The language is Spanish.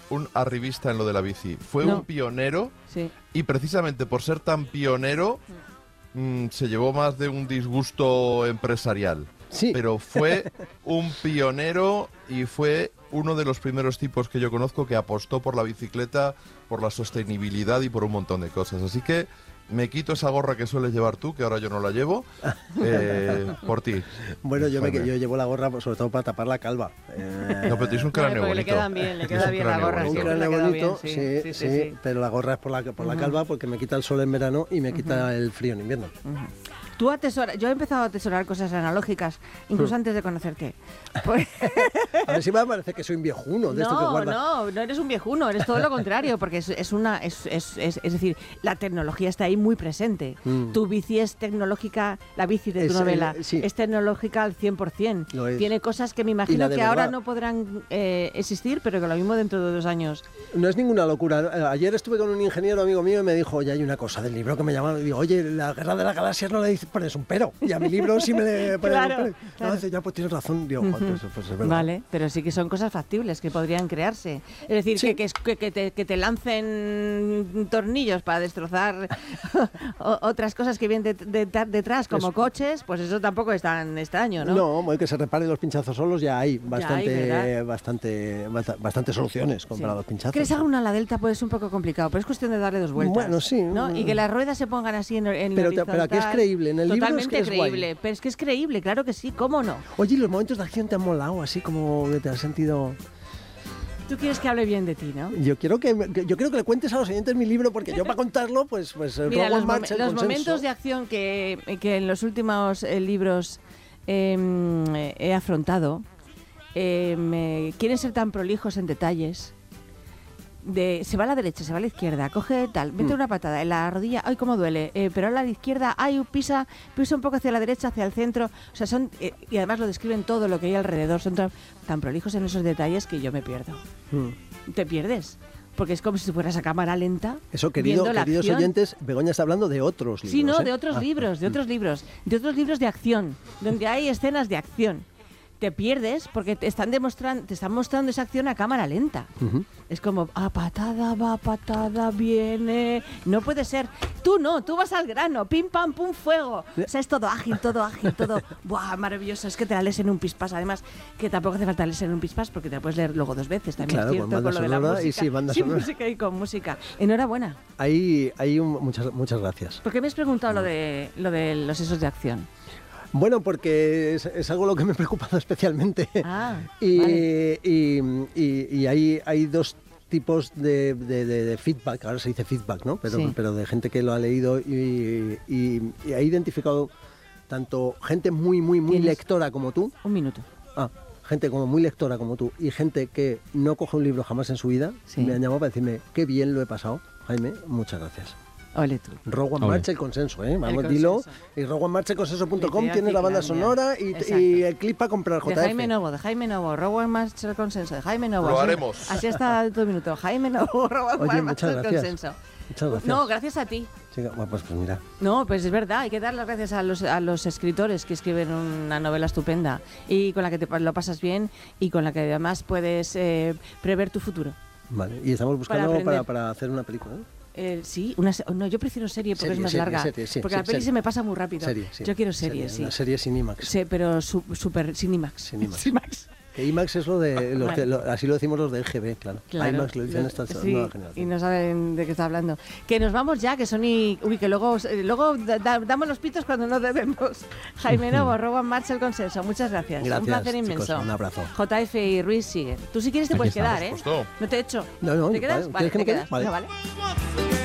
un arribista en lo de la bici. Fue un pionero y precisamente por ser tan pionero se llevó más de un disgusto empresarial. Sí. Pero fue un pionero y fue uno de los primeros tipos que yo conozco que apostó por la bicicleta, por la sostenibilidad y por un montón de cosas. Así que me quito esa gorra que sueles llevar tú, que ahora yo no la llevo, por ti. Bueno, yo llevo la gorra sobre todo para tapar la calva. No, pero tienes un cráneo bonito. Le quedan bien, le queda bien la gorra. Un cráneo bonito, sí, pero la gorra es por la calva porque me quita el sol en verano y me quita el frío en invierno. Tú atesoras, yo he empezado a atesorar cosas analógicas, incluso antes de conocerte. Pues... A ver si me parece que soy un viejuno de esto que guarda. No eres un viejuno, eres todo lo contrario, porque es decir, la tecnología está ahí muy presente. Tu bici es tecnológica, la bici de tu novela es tecnológica al 100%. Tiene cosas que me imagino que ahora no podrán existir, pero que lo mismo dentro de 2 años. No es ninguna locura. Ayer estuve con un ingeniero amigo mío y me dijo, oye, hay una cosa del libro que me llama, y digo, oye, la Guerra de las Galaxias no le pones un pero, y a mi libro sí me le pones un pero. No, dice, ya, pues tienes razón, digo, pues es verdad. Vale, pero sí que son cosas factibles que podrían crearse. Es decir, que te lancen tornillos para destrozar otras cosas que vienen detrás, como coches, pues eso tampoco es tan extraño, ¿no? No, que se reparen los pinchazos solos, ya hay bastante soluciones para los pinchazos. Que les haga una a la Delta puede ser un poco complicado, pero es cuestión de darle 2 vueltas. Bueno, sí. ¿no? Y que las ruedas se pongan así en horizontal. Pero aquí es creíble, en el libro totalmente es que es creíble, guay. pero es que es creíble, claro que sí, ¿cómo no? Oye, ¿y los momentos de acción te han molado? Así como que te has sentido... Tú quieres que hable bien de ti, ¿no? Yo quiero que le cuentes a los oyentes mi libro, porque yo para contarlo, pues mira, los momentos de acción que en los últimos libros he afrontado quieren ser tan prolijos en detalles. Se va a la derecha, se va a la izquierda, coge tal, mete una patada en la rodilla, ¡ay, cómo duele! Pero a la izquierda, ¡ay, pisa un poco hacia la derecha, hacia el centro! O sea, y además lo describen todo lo que hay alrededor, son tan prolijos en esos detalles que yo me pierdo. Te pierdes, porque es como si fueras a cámara lenta. Eso, queridos oyentes, Begoña está hablando de otros libros. Sí, no, de otros libros, de otros libros de acción, donde hay escenas de acción. Te pierdes porque te están mostrando esa acción a cámara lenta. Es como, patada, viene. No puede ser. Tú no, tú vas al grano, pim, pam, pum, fuego. O sea, es todo ágil, todo. ¡Buah, maravilloso! Es que te la lees en un pispás. Además, que tampoco hace falta leerse en un pispás porque te la puedes leer luego 2 veces. También es cierto, con lo de la música. Y banda sonora. Música y con música. Enhorabuena. Muchas gracias. ¿Por qué me has preguntado lo de los esos de acción? Bueno, porque es algo lo que me ha preocupado especialmente. Vale. Y hay 2 tipos de feedback, ahora se dice feedback, ¿no? Pero de gente que lo ha leído y ha identificado tanto gente muy lectora como tú. Un minuto. Gente como muy lectora como tú y gente que no coge un libro jamás en su vida, me han llamado para decirme qué bien lo he pasado. Jaime, muchas gracias. Ole tú. Rogue One March, el consenso, Vamos, dilo. Y rogueonemarchconsenso.com tiene la banda sonora y el clip para comprar JF. De Jaime Novo, Rogue One March, el consenso, de Jaime Novo. Lo haremos. Así hasta todo minuto. Jaime Novo, Rogue One March, el consenso. Muchas gracias. No, gracias a ti. Sí, pues mira. No, pues es verdad, hay que dar las gracias a los escritores que escriben una novela estupenda y con la que te lo pasas bien y con la que además puedes prever tu futuro. Vale, y estamos buscando para hacer una película, ¿no? Sí, yo prefiero serie porque es más larga. Porque la peli se me pasa muy rápido. Yo quiero serie, sí. Una serie sin IMAX. Sí, pero super sin IMAX. Que IMAX es lo de así lo decimos los de LGB, claro. IMAX lo dicen esta nueva generación. Y no saben de qué está hablando. Que nos vamos ya, que son que luego damos los pitos cuando no debemos. Jaime Novo, Rogue One March, el consenso. Muchas gracias. Gracias, un placer inmenso. Chicos, un abrazo. JF y Ruiz siguen. Tú si quieres te puedes quedar, estamos, No te he hecho. No, ¿Te quedas? ¿quieres que me quede? Vale. Vale.